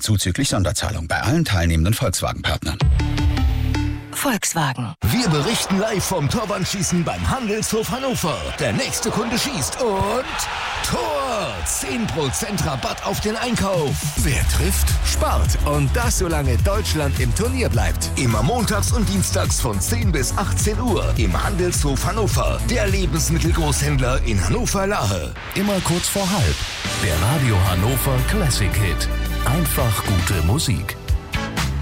zuzüglich Sonderzahlung bei allen teilnehmenden Volkswagen-Partnern. Volkswagen. Wir berichten live vom Torwandschießen beim Handelshof Hannover. Der nächste Kunde schießt und Tor! 10% Rabatt auf den Einkauf. Wer trifft, spart. Und das, solange Deutschland im Turnier bleibt. Immer montags und dienstags von 10 bis 18 Uhr im Handelshof Hannover. Der Lebensmittelgroßhändler in Hannover-Lahe. Immer kurz vor halb. Der Radio Hannover Classic Hit. Einfach gute Musik.